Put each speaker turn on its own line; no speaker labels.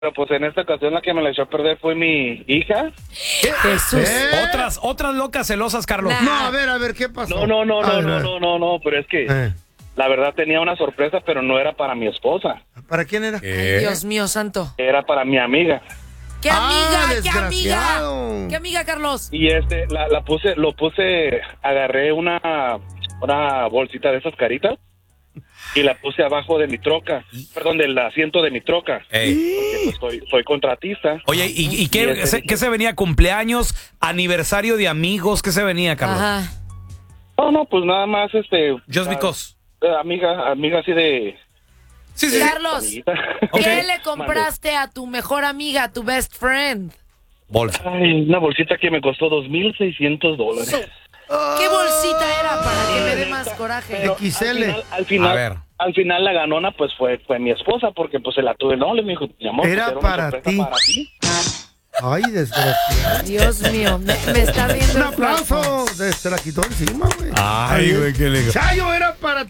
Pero pues en esta ocasión la que me la echó a perder fue mi hija.
Jesús.
Otras locas celosas, Carlos.
Nah.
No, a ver, ¿qué pasó?
No, pero es que la verdad tenía una sorpresa, pero no era para mi esposa.
¿Para quién era?
Ay, Dios mío santo.
Era para mi amiga.
¿Qué amiga? ¿Qué amiga?
desgraciado.
¿Qué amiga, Carlos?
Y agarré una bolsita de esas caritas y la puse abajo de mi troca, perdón, del asiento de mi troca. Porque pues, soy contratista.
Oye, ¿y qué se venía? ¿Cumpleaños? ¿Aniversario de amigos? ¿Qué se venía, Carlos?
Ajá.
No, pues nada más,
Just because.
amiga así de...
Sí.
Carlos,
amiguita.
¿qué le compraste a tu mejor amiga, a tu best friend?
Bolsa.
Ay, una bolsita que me costó $2,600.
¿Qué bolsita era para que me dé más coraje?
Pero
XL.
A ver.
Al final la ganona pues fue mi esposa, porque pues se la tuve. No, le dijo, mi amor,
Era
pues, una
para
sorpresa
ti.
para ti.
Ay, desgraciado.
Dios mío, me está viendo.
Un aplauso. Se la quitó encima, güey.
Ay, güey, qué legal.
Chayo, era para